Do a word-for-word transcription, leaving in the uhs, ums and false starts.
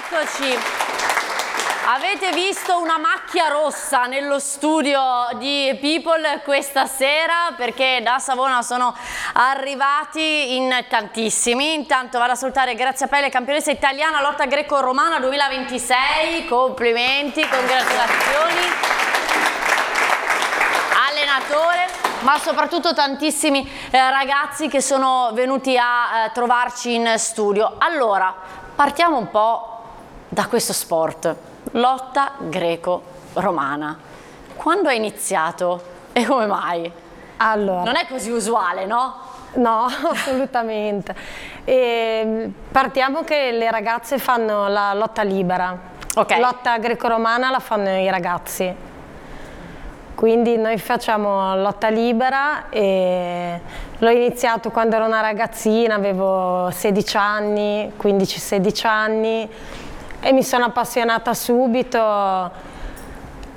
Eccoci. Avete visto una macchia rossa nello studio di People questa sera perché da Savona sono arrivati in tantissimi. Intanto vado a salutare Grazia Pelle, campionessa italiana lotta greco-romana duemilaventisei. Complimenti, congratulazioni. Allenatore, ma soprattutto tantissimi eh, ragazzi che sono venuti a eh, trovarci in studio. Allora, partiamo un po' da questo sport. Lotta greco-romana. Quando è iniziato e come mai? Allora, non è così usuale, no? No, assolutamente. E partiamo che le ragazze fanno la lotta libera. Okay. Lotta greco-romana la fanno i ragazzi. Quindi noi facciamo lotta libera e l'ho iniziato quando ero una ragazzina, avevo sedici anni, quindici sedici anni. E mi sono appassionata subito